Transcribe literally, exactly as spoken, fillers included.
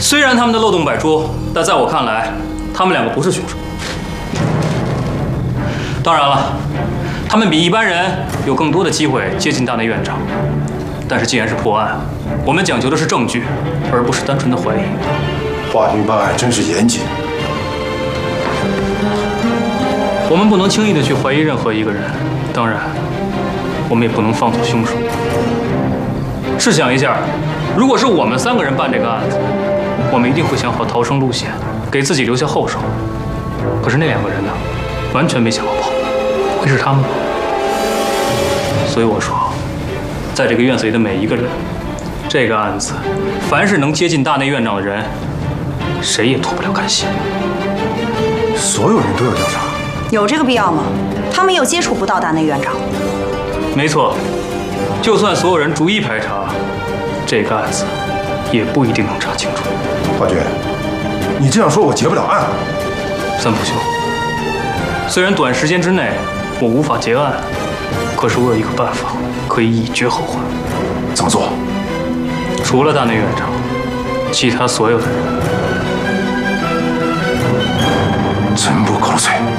虽然他们的漏洞百出，但在我看来，他们两个不是凶手。当然了，他们比一般人有更多的机会接近大内院长。但是既然是破案，我们讲究的是证据，而不是单纯的怀疑。 华军办案真是严谨。 我们不能轻易的去怀疑任何一个人，当然，我们也不能放走凶手。试想一下，如果是我们三个人办这个案子，我们一定会想好逃生路线，给自己留下后手。可是那两个人呢，完全没想好跑，会是他们吗？所以我说，在这个院子里的每一个人，这个案子，凡是能接近大内院长的人，谁也脱不了干系。 所有人都要调查， 有这个必要吗？他们又接触不到大内院长。 没错，就算所有人逐一排查，这个案子也不一定能查清楚。 华军，你这样说，我结不了案。 三浦兄，虽然短时间之内我无法结案，可是我有一个办法可以以绝后患。 怎么做？ 除了大内院长，其他所有的人全部口水。